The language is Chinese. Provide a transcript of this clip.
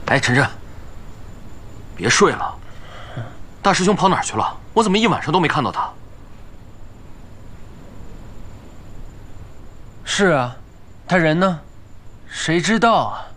哎，晨晨，别睡了。大师兄跑哪儿去了？我怎么一晚上都没看到他？ 是啊，他人呢？谁知道啊？